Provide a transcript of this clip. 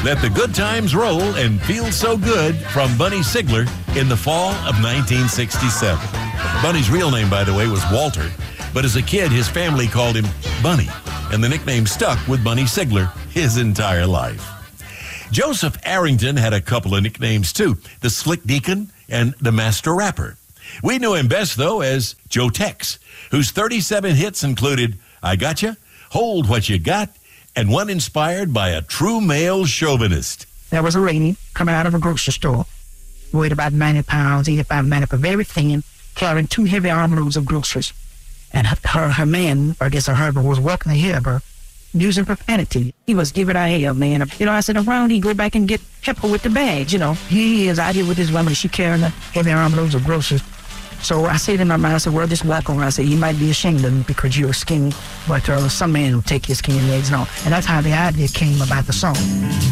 Let the good times roll and feel so good from Bunny Sigler in the fall of 1967. Bunny's real name, by the way, was Walter, but as a kid, his family called him Bunny, and the nickname stuck with Bunny Sigler his entire life. Joseph Arrington had a couple of nicknames, too, the Slick Deacon and the Master Rapper. We knew him best, though, as Joe Tex, whose 37 hits included I Gotcha, Hold What You Got, and one inspired by a true male chauvinist. There was a lady coming out of a grocery store, weighed about 90 pounds, 85, 90, very thin, carrying 2 heavy armloads of groceries. And her man, or I guess her husband, was walking ahead of her, using profanity. He was giving her hell, man. I said, around he go back and help her with the bags, He is out here with his woman. She carrying the heavy armloads of groceries. So I said in my mind, I said, well, just walk on. I said, you might be ashamed of me because you're skinny, but some man will take his skinny legs and all. And that's how the idea came about the song.